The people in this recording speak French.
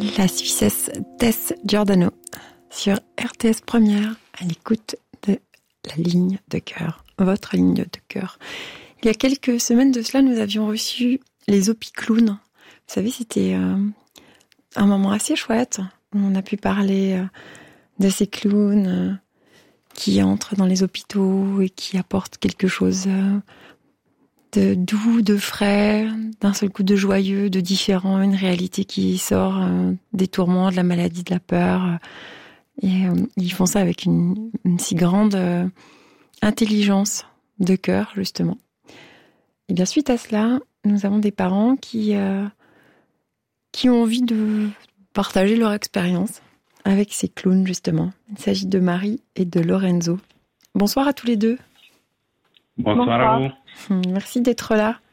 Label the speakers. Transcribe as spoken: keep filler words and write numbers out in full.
Speaker 1: la Suissesse Tess Giordano sur R T S Première à l'écoute de la ligne de cœur, votre ligne de cœur. Il y a quelques semaines de cela, nous avions reçu les Opiclowns. Vous savez, c'était euh, un moment assez chouette. On a pu parler euh, de ces clowns euh, qui entrent dans les hôpitaux et qui apportent quelque chose euh, de doux, de frais, d'un seul coup de joyeux, de différent, une réalité qui sort euh, des tourments, de la maladie, de la peur. Et euh, ils font ça avec une, une si grande euh, intelligence de cœur, justement. Et bien, suite à cela, nous avons des parents qui, euh, qui ont envie de partager leur expérience avec ces clowns, justement. Il s'agit de Marie et de Lorenzo. Bonsoir à tous les deux.
Speaker 2: Bonsoir, Bonsoir. à vous.
Speaker 1: Merci d'être là.